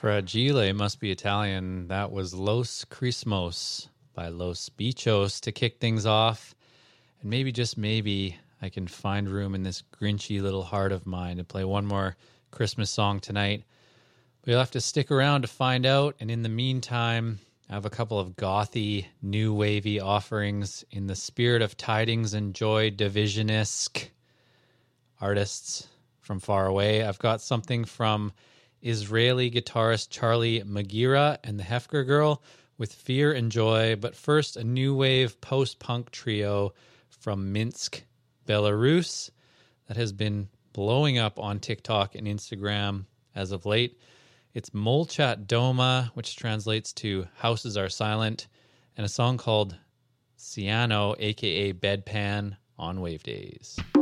Fragile must be Italian. That was Los Crismos by Los Bichos to kick things off. And maybe, just maybe, I can find room in this grinchy little heart of mine to play one more Christmas song tonight. But you'll have to stick around to find out. And in the meantime, I have a couple of gothy, new wavy offerings in the spirit of Tidings and Joy Division-esque artists from far away. I've got something from Israeli guitarist Charlie Magira and the Hefker Girl with Fear and Joy. But first, a new wave post-punk trio from Minsk, Belarus that has been blowing up on TikTok and Instagram as of late. It's Molchat Doma, which translates to Houses Are Silent, and a song called Ciano, aka Bedpan, on Wave Days.